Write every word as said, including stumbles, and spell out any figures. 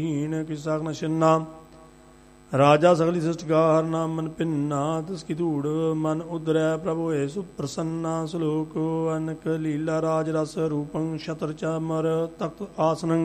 ਹੀਣ ਕਿਸਾ ਨ ਛਿੰਨਾ। ਰਾਜਾ ਸਗਲੀ ਸ੍ਰਿਸ਼ਟ ਕਾ ਹਰ ਨਾਮ ਮਨ ਪਿੰਨਾ। ਤਿਸ ਕੀ ਧੂੜ ਮਨ ਉਦਰੈ ਪ੍ਰਭੂ ਹੋਏ ਸੁਪ੍ਰਸੰਨਾ। ਸਲੋਕ ਅਨਕ ਲੀਲਾ ਰਾਜ ਰਸ ਰੂਪੰ ਛਤਰ ਚਾਮਰ ਤਖਤ ਆਸਨੰ